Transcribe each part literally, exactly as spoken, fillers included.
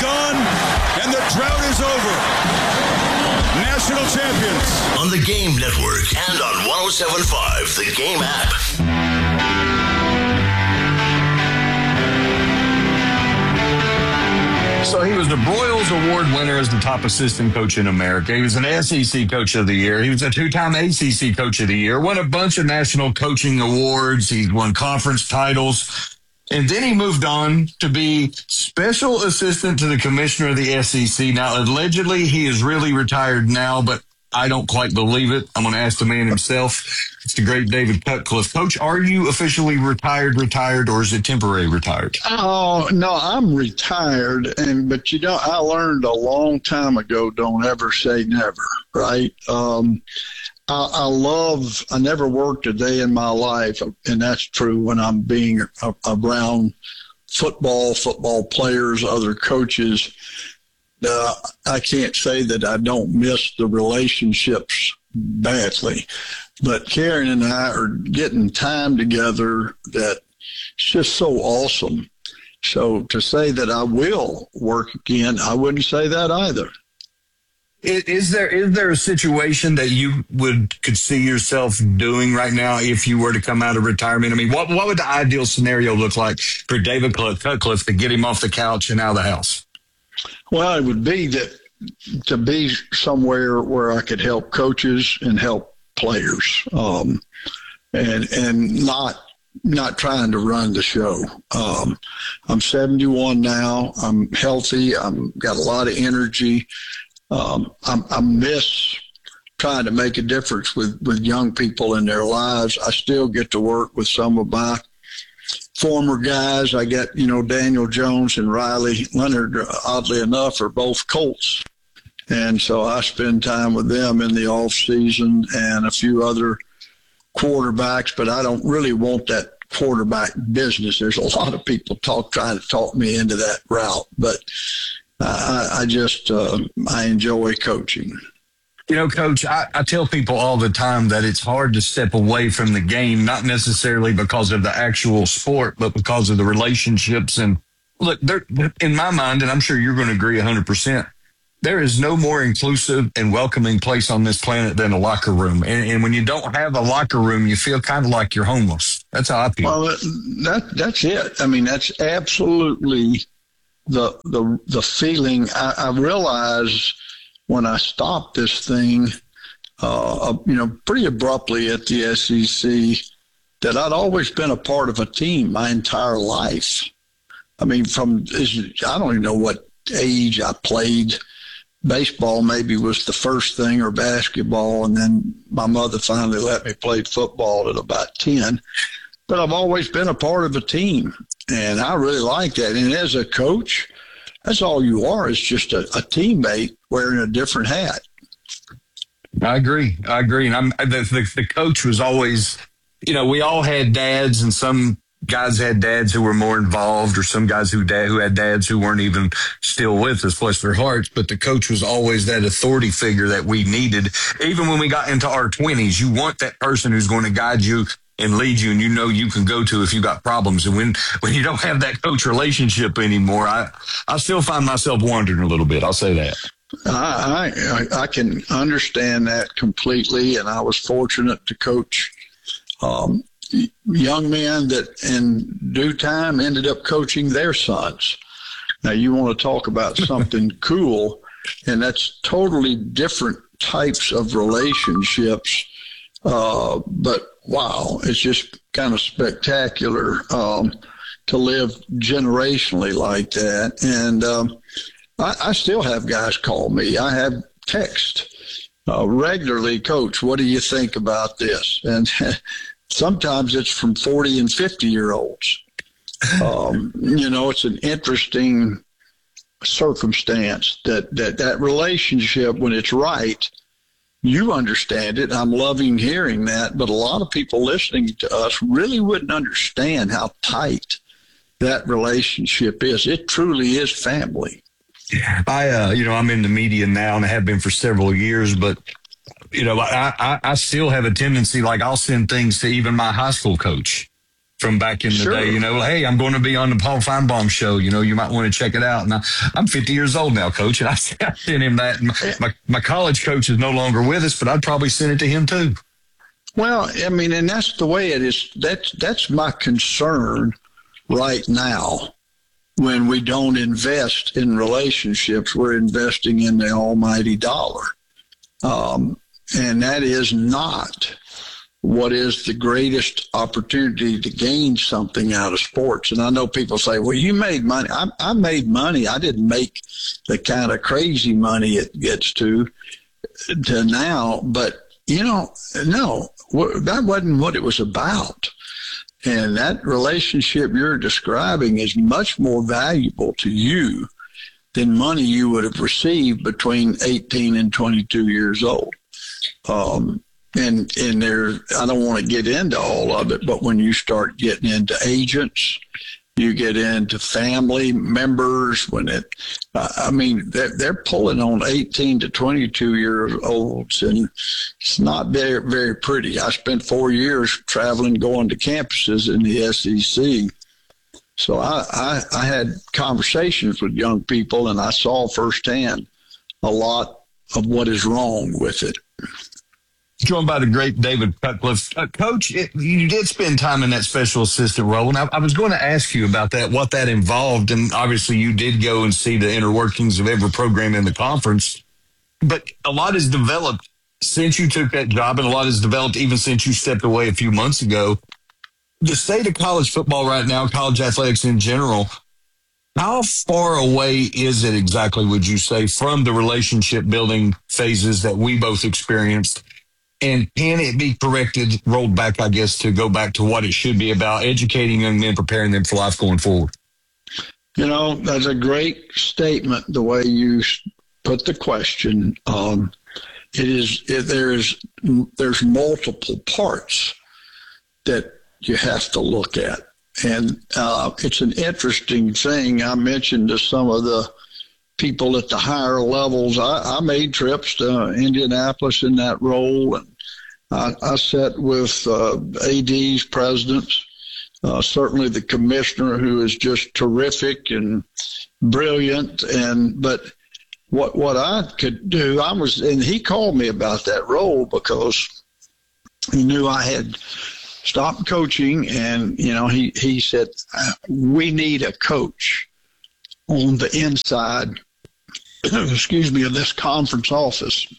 done, and the drought is over. National champions. On the Game Network and on one oh seven point five, the Game app. So he was the Broyles Award winner as the top assistant coach in America. He was an S E C Coach of the Year. He was a two-time A C C Coach of the Year. Won a bunch of national coaching awards. He won conference titles. And then he moved on to be special assistant to the commissioner of the S E C. Now, allegedly, he is really retired now, but I don't quite believe it. I'm going to ask the man himself. It's the great David Cutcliffe. Coach, are you officially retired, retired, or is it temporary retired? Oh, no, I'm retired. And but, you know, I learned a long time ago, don't ever say never, right? Um, I, I love, I never worked a day in my life, and that's true when I'm being a, around football, football players, other coaches. Uh, I can't say that I don't miss the relationships badly, but Karen and I are getting time together that's just so awesome. So to say that I will work again, I wouldn't say that either. Is, is there is there a situation that you would could see yourself doing right now if you were to come out of retirement? I mean, what what would the ideal scenario look like for David Cutcliffe to get him off the couch and out of the house? Well, it would be that to be somewhere where I could help coaches and help players, um, and and not not trying to run the show. Um, I'm seventy-one now. I'm healthy. I'm got a lot of energy. Um, I'm, I miss trying to make a difference with, with young people in their lives. I still get to work with some of my former guys. I got, you know, Daniel Jones and Riley Leonard, oddly enough, are both Colts. And so I spend time with them in the off season and a few other quarterbacks, but I don't really want that quarterback business. There's a lot of people talk, trying to talk me into that route, but I, I just, uh, I enjoy coaching. You know, Coach, I, I tell people all the time that it's hard to step away from the game, not necessarily because of the actual sport, but because of the relationships. And look, there, in my mind, and I'm sure you're going to agree one hundred percent, there is no more inclusive and welcoming place on this planet than a locker room. And, and when you don't have a locker room, you feel kind of like you're homeless. That's how I feel. Well, that that's it. I mean, that's absolutely the the the feeling. I, I realize when I stopped this thing, uh, you know, pretty abruptly at the S E C, that I'd always been a part of a team my entire life. I mean, from I don't even know what age I played. Baseball maybe was the first thing, or basketball, and then my mother finally let me play football at about ten. But I've always been a part of a team, and I really like that. And as a coach, that's all you are, is just a, a teammate wearing a different hat. I agree. I agree. And I'm the, the, the coach was always, you know, we all had dads, and some guys had dads who were more involved, or some guys who dad who had dads who weren't even still with us, bless their hearts. But the coach was always that authority figure that we needed. Even when we got into our twenties, you want that person who's going to guide you and lead you, and you know you can go to if you got problems. And when, when you don't have that coach relationship anymore, I, I still find myself wandering a little bit. I'll say that. I, I I can understand that completely, and I was fortunate to coach um, young men that in due time ended up coaching their sons. Now, you want to talk about something cool, and that's totally different types of relationships, uh, but wow, it's just kind of spectacular um, to live generationally like that. And um, I, I still have guys call me. I have text uh, regularly, Coach, what do you think about this? And sometimes it's from forty and fifty year olds. Um, you know, it's an interesting circumstance that, that that relationship, when it's right, you understand it. I'm loving hearing that, but a lot of people listening to us really wouldn't understand how tight that relationship is. It truly is family. I, uh, you know, I'm in the media now, and I have been for several years, but, you know, I, I, I still have a tendency, like I'll send things to even my high school coach. from back in the Sure. day. You know, hey, I'm going to be on the Paul Feinbaum show. You know, you might want to check it out. And I, I'm fifty years old now, Coach, and I sent him that. And my, my, my college coach is no longer with us, but I'd probably send it to him too. Well, I mean, and that's the way it is. That's, that's my concern right now. When we don't invest in relationships, we're investing in the almighty dollar. Um, and that is not what is the greatest opportunity to gain something out of sports. And I know people say, well, you made money. I, I made money. I didn't make the kind of crazy money it gets to, to now. But, you know, no, that wasn't what it was about. And that relationship you're describing is much more valuable to you than money you would have received between eighteen and twenty-two years old. Um, and and there, I don't want to get into all of it, but when you start getting into agents, you get into family members. When it, uh, I mean, they're, they're pulling on eighteen to twenty-two year olds, and it's not very, very pretty. I spent four years traveling, going to campuses in the S E C. So I, I, I had conversations with young people, and I saw firsthand a lot of what is wrong with it. Joined by the great David Cutcliffe. Uh, Coach, it, you did spend time in that special assistant role, and I, I was going to ask you about that, what that involved, and obviously you did go and see the inner workings of every program in the conference, but a lot has developed since you took that job, and a lot has developed even since you stepped away a few months ago. The state of college football right now, college athletics in general, how far away is it exactly, would you say, from the relationship building phases that we both experienced? And can it be corrected, rolled back, I guess, to go back to what it should be about, educating young men, preparing them for life going forward? You know, that's a great statement, the way you put the question. Um, it is, it, there is, there's multiple parts that you have to look at. And uh, it's an interesting thing. I mentioned to some of the people at the higher levels, I, I made trips to Indianapolis in that role, and I, I sat with uh, A Ds, presidents, uh, certainly the commissioner, who is just terrific and brilliant. And but what what I could do, I was, and he called me about that role because he knew I had stopped coaching, and you know, he he said, we need a coach on the inside, excuse me, of this conference office.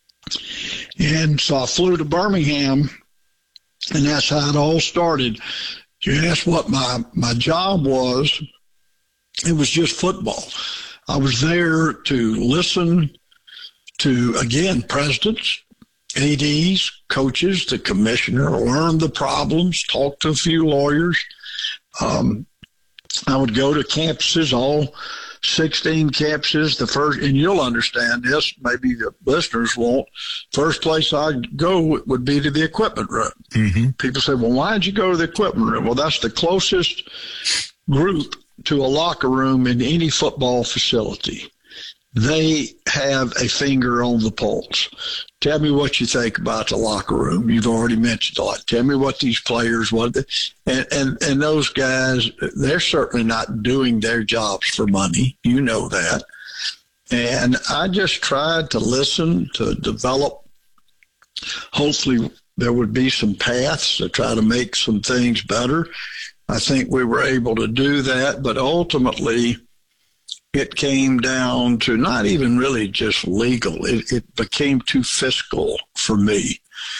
And so I flew to Birmingham, and that's how it all started. You asked what my, my job was. It was just football. I was there to listen to, again, presidents, A Ds, coaches, the commissioner, learn the problems, talk to a few lawyers. Um, I would go to campuses, all sixteen campuses. The first, and you'll understand this, maybe the listeners won't. First place I'd go would be to the equipment room. Mm-hmm. People say, well, why did you go to the equipment room? Well, that's the closest group to a locker room in any football facility. They have a finger on the pulse. Tell me what you think about the locker room. You've already mentioned a lot. Tell me what these players, what they, and, and, and those guys, they're certainly not doing their jobs for money. You know that. And I just tried to listen, to develop. Hopefully there would be some paths to try to make some things better. I think we were able to do that, but ultimately it came down to not even really just legal. It, it became too fiscal for me.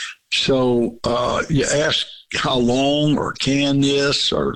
So uh, you ask how long or can this, or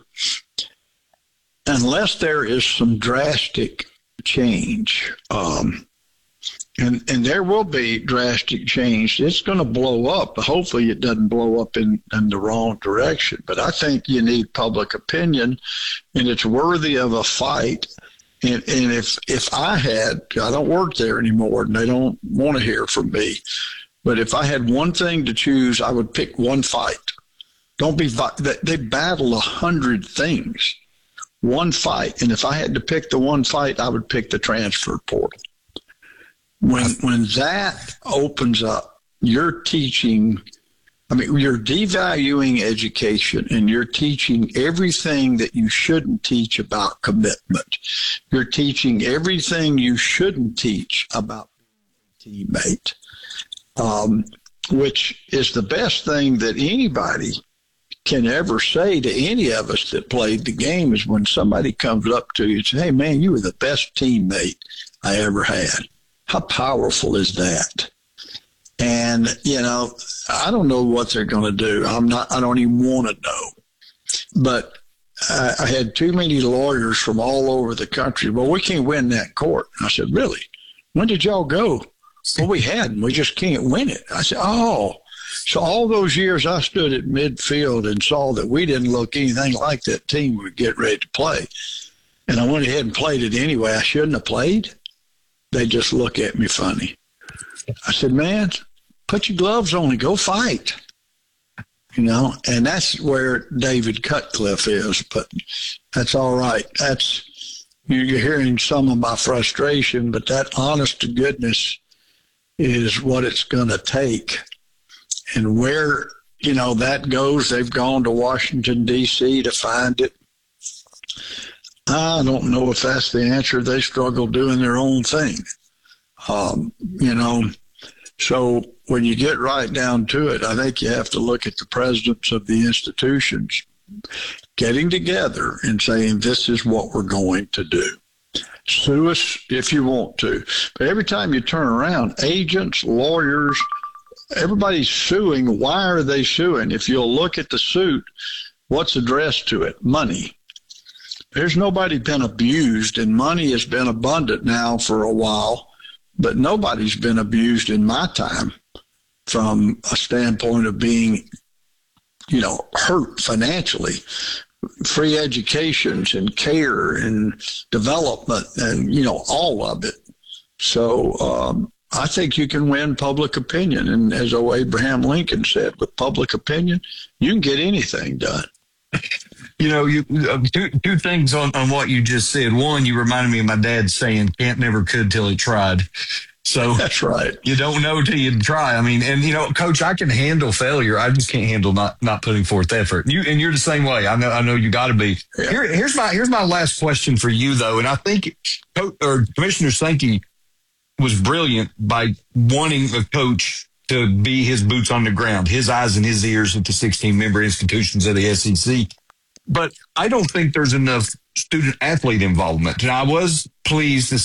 unless there is some drastic change, um, and, and there will be drastic change. It's going to blow up. Hopefully it doesn't blow up in, in the wrong direction. But I think you need public opinion, and it's worthy of a fight. And, and if if I had, I don't work there anymore, and they don't want to hear from me. But if I had one thing to choose, I would pick one fight. Don't be they battle a hundred things, one fight. And if I had to pick the one fight, I would pick the transfer portal. When when that opens up, you're teaching I mean, you're devaluing education and you're teaching everything that you shouldn't teach about commitment. You're teaching everything you shouldn't teach about being a teammate, um, which is the best thing that anybody can ever say to any of us that played the game is when somebody comes up to you and says, hey, man, you were the best teammate I ever had. How powerful is that? And, you know, I don't know what they're going to do. I'm not, I don't even want to know. But I, I had too many lawyers from all over the country. Well, we can't win that court. I said, really? When did y'all go? Well, we hadn't. We just can't win it. I said, oh. So all those years I stood at midfield and saw that we didn't look anything like that team would get ready to play. And I went ahead and played it anyway. I shouldn't have played. They just look at me funny. I said, man, put your gloves on and go fight. You know, and that's where David Cutcliffe is, but that's all right. That's, you're hearing some of my frustration, but that honest to goodness is what it's going to take. And where, you know, that goes, they've gone to Washington, D C to find it. I don't know if that's the answer. They struggle doing their own thing. Um, you know, so when you get right down to it, I think you have to look at the presidents of the institutions getting together and saying, this is what we're going to do. Sue us if you want to. But every time you turn around, agents, lawyers, everybody's suing. Why are they suing? If you'll look at the suit, what's addressed to it? Money. There's nobody been abused, and money has been abundant now for a while, but nobody's been abused in my time from a standpoint of being, you know, hurt financially. Free educations and care and development and, you know, all of it. So um, I think you can win public opinion. And as old Abraham Lincoln said, with public opinion, you can get anything done. You know, you uh, two, two things on, on what you just said. One, you reminded me of my dad saying, can't never could till he tried. So that's right. You don't know till you try. I mean, and, you know, Coach, I can handle failure. I just can't handle not, not putting forth effort. You And you're the same way. I know I know you got to be. Yeah. Here, here's my here's my last question for you, though. And I think Coach, or Commissioner Sankey was brilliant by wanting a coach to be his boots on the ground, his eyes and his ears at the sixteen-member institutions of the S E C. But I don't think there's enough student-athlete involvement. And I was pleased to